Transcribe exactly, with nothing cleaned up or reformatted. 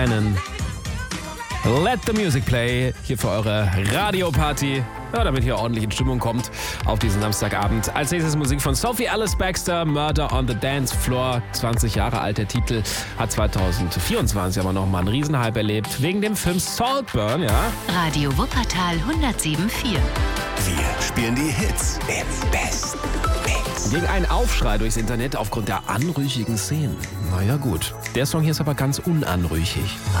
Shannon. Let the music play hier für eure Radioparty. Ja, damit ihr ordentlich in Stimmung kommt auf diesen Samstagabend. Als nächstes Musik von Sophie Alice Baxter, Murder on the Dance Floor. zwanzig Jahre alt, der Titel, hat zwanzig vierundzwanzig aber nochmal einen Riesenhype erlebt. Wegen dem Film Saltburn, ja. Radio Wuppertal hundertsieben Komma vier. Wir spielen die Hits im besten Mix. Gegen einen Aufschrei durchs Internet aufgrund der anrüchigen Szenen. Naja gut, der Song hier ist aber ganz unanrüchig.